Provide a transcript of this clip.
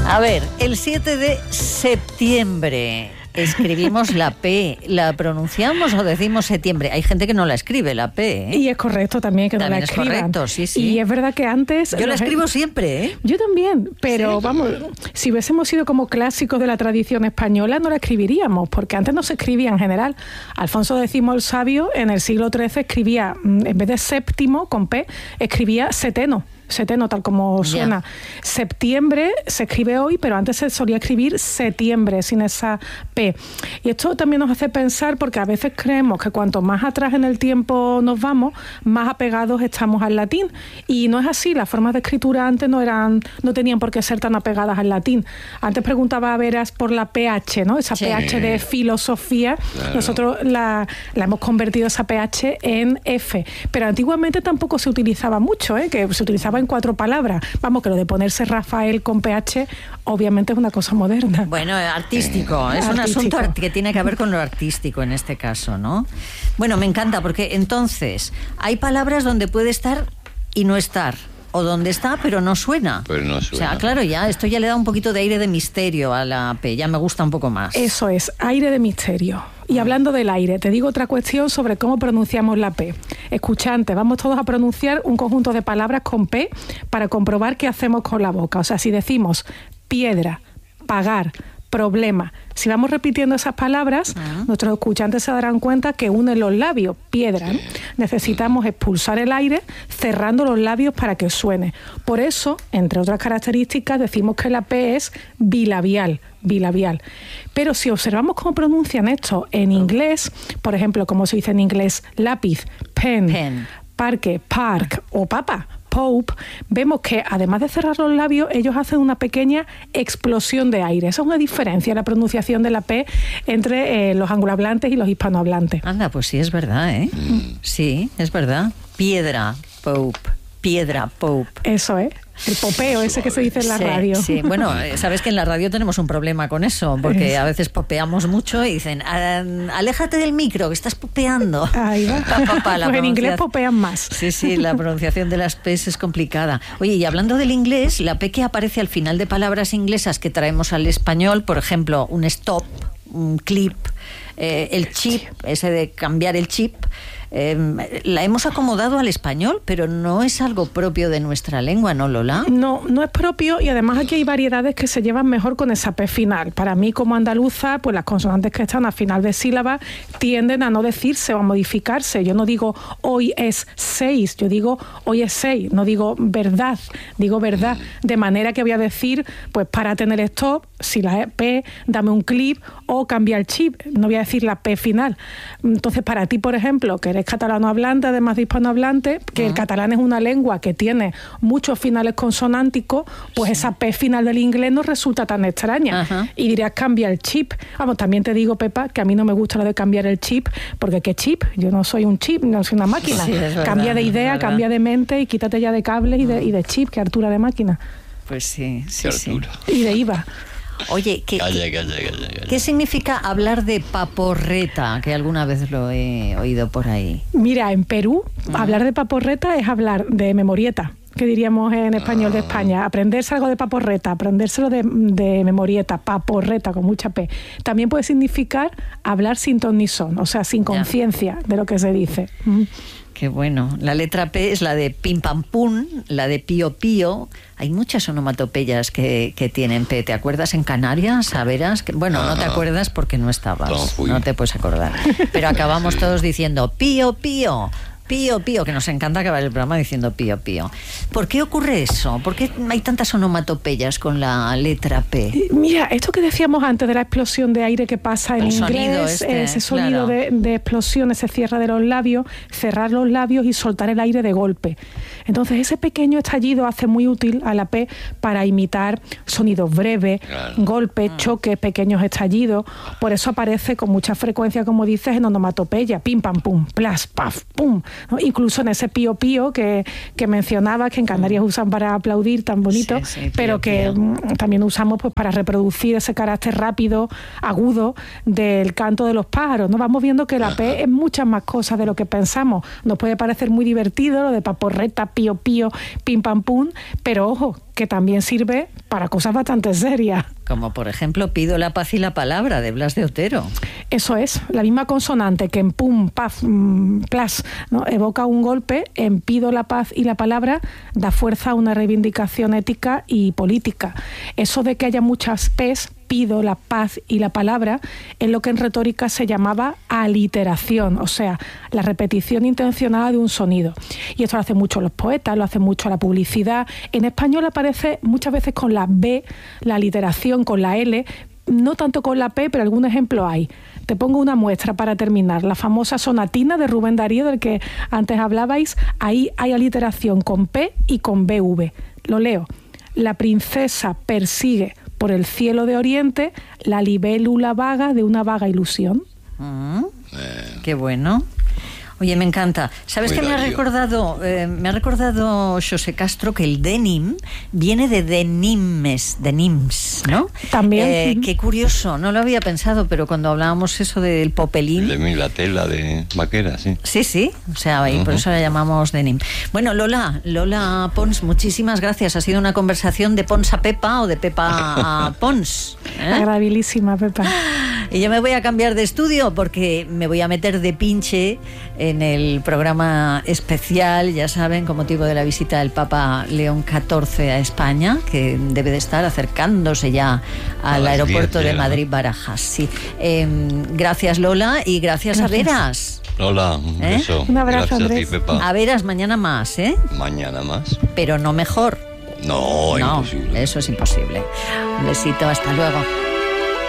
A ver, el 7 de septiembre escribimos la P. ¿La pronunciamos o decimos septiembre? Hay gente que no la escribe, la P, ¿eh? Y es correcto también que también no la es escriban. correcto, sí, sí. Y es verdad que antes... Yo la escribo siempre, ¿eh? Yo también, pero sí, vamos, si hubiésemos sido como clásicos de la tradición española, no la escribiríamos, porque antes no se escribía en general. Alfonso X el Sabio en el siglo XIII escribía, en vez de séptimo con P, escribía seteno, tal como suena. Septiembre se escribe hoy, pero antes se solía escribir setiembre, sin esa P. Y esto también nos hace pensar, porque a veces creemos que cuanto más atrás en el tiempo nos vamos, más apegados estamos al latín. Y no es así, las formas de escritura antes no tenían por qué ser tan apegadas al latín. Antes preguntaba a Veras por la PH, ¿no? Esa PH de filosofía. Claro. Nosotros la hemos convertido esa PH en F. Pero antiguamente tampoco se utilizaba mucho, ¿eh? Que se utilizaba en 4 palabras. Vamos, que lo de ponerse Rafael con PH obviamente es una cosa moderna. Bueno, artístico. Es un asunto que tiene que ver con lo artístico en este caso, ¿no? Bueno, me encanta porque entonces hay palabras donde puede estar y no estar. O donde está, pero no suena. Pero no suena. O sea, claro, ya esto ya le da un poquito de aire de misterio a la P. Ya me gusta un poco más. Eso es, aire de misterio. Y hablando del aire, te digo otra cuestión sobre cómo pronunciamos la P. Escuchante, vamos todos a pronunciar un conjunto de palabras con P para comprobar qué hacemos con la boca. O sea, si decimos piedra, pagar, problema, si vamos repitiendo esas palabras, nuestros escuchantes se darán cuenta que unen los labios, piedra, ¿no? Necesitamos expulsar el aire cerrando los labios para que suene. Por eso, entre otras características, decimos que la P es bilabial. Pero si observamos cómo pronuncian esto en inglés, por ejemplo, como se dice en inglés lápiz, pen. Parque, park o papa, Pope, vemos que además de cerrar los labios, ellos hacen una pequeña explosión de aire. Esa es una diferencia en la pronunciación de la P entre los anglohablantes y los hispanohablantes. Anda, pues sí, es verdad, ¿eh? Sí, es verdad. Piedra, Pope. Eso es. El popeo ese que se dice en la radio. Sí, bueno, sabes que en la radio tenemos un problema con eso, porque a veces popeamos mucho y dicen, aléjate del micro, que estás popeando. Ahí va. Pues en inglés popean más. Sí, la pronunciación de las P's es complicada. Oye, y hablando del inglés, la P que aparece al final de palabras inglesas que traemos al español, por ejemplo, un stop, un clip, el chip, ese de cambiar el chip, la hemos acomodado al español, pero no es algo propio de nuestra lengua, ¿no, Lola? No es propio, y además aquí hay variedades que se llevan mejor con esa P final. Para mí, como andaluza, pues las consonantes que están al final de sílabas tienden a no decirse o a modificarse. Yo no digo hoy es 6, yo digo hoy es 6, no digo verdad, digo verdad. De manera que voy a decir, pues para tener stop, si la P, dame un clip o cambia el chip. No voy a decir la P final. Entonces, para ti, por ejemplo, que eres catalano hablante, además de hispanohablante, que el catalán es una lengua que tiene muchos finales consonánticos, pues esa P final del inglés no resulta tan extraña. Y dirías, cambia el chip. Vamos, también te digo, Pepa, que a mí no me gusta lo de cambiar el chip, porque ¿qué chip? Yo no soy un chip, no soy una máquina. Sí, cambia de idea, cambia de mente y quítate ya de cables y de chip, que altura de máquina. Pues sí. Y de IVA. Oye, ¿qué significa hablar de paporreta? Que alguna vez lo he oído por ahí. Mira, en Perú, hablar de paporreta es hablar de memorieta, que diríamos en español de España. Aprenderse algo de paporreta, aprendérselo de memorieta, paporreta con mucha P. También puede significar hablar sin ton ni son, o sea, sin conciencia de lo que se dice. Qué bueno. La letra P es la de pim pam pum, la de pío pío. Hay muchas onomatopeyas que tienen P. ¿Te acuerdas en Canarias? A veras. Bueno, no te acuerdas porque no estabas. No te puedes acordar. Pero acabamos todos diciendo pío pío. Pío, pío, que nos encanta acabar el programa diciendo pío, pío. ¿Por qué ocurre eso? ¿Por qué hay tantas onomatopeyas con la letra P? Mira, esto que decíamos antes de la explosión de aire que pasa en el inglés, ese sonido de explosión, ese cierre de los labios, cerrar los labios y soltar el aire de golpe. Entonces, ese pequeño estallido hace muy útil a la P para imitar sonidos breves, golpes, choques, pequeños estallidos. Por eso aparece con mucha frecuencia, como dices, en onomatopeya, pim, pam, pum, plas, paf, pum. ¿No? Incluso en ese pío pío que mencionaba, que en Canarias usan para aplaudir, tan bonito, pero que también usamos pues para reproducir ese carácter rápido, agudo del canto de los pájaros, ¿no? Vamos viendo que la P es muchas más cosas de lo que pensamos. Nos puede parecer muy divertido lo de paporreta, pío pío, pim pam pum, pero ojo, que también sirve para cosas bastante serias. Como por ejemplo, pido la paz y la palabra, de Blas de Otero. Eso es, la misma consonante que en pum, paz, plas, ¿no?, evoca un golpe, en pido la paz y la palabra da fuerza a una reivindicación ética y política. Eso de que haya muchas P's, pido la paz y la palabra, es lo que en retórica se llamaba aliteración, o sea, la repetición intencionada de un sonido. Y esto lo hacen mucho los poetas, lo hacen mucho la publicidad. En español aparece muchas veces con la B, la aliteración con la L, no tanto con la P, pero algún ejemplo hay. Te pongo una muestra para terminar. La famosa sonatina de Rubén Darío, del que antes hablabais, ahí hay aliteración con P y con BV. Lo leo. La princesa persigue por el cielo de oriente la libélula vaga de una vaga ilusión. Qué bueno. Oye, me encanta. ¿Sabes qué me ha recordado? Me ha recordado José Castro que el denim viene de denims, ¿no? También. Qué curioso, no lo había pensado, pero cuando hablábamos eso del popelín... La tela de vaquera, sí. Sí, o sea, ahí por eso la llamamos denim. Bueno, Lola Pons, muchísimas gracias. Ha sido una conversación de Pons a Pepa o de Pepa a Pons. Agradabilísima, Pepa. Y yo me voy a cambiar de estudio porque me voy a meter de pinche en el programa especial, ya saben, con motivo de la visita del Papa León XIV a España, que debe de estar acercándose ya al aeropuerto de Madrid-Barajas. Sí. Gracias, Lola, y gracias a Veras. Lola, un beso. Un abrazo, gracias Andrés. a ti, Pepa. A Veras mañana más, ¿eh? Mañana más. Pero no mejor. No, imposible. Eso es imposible. Un besito, hasta luego.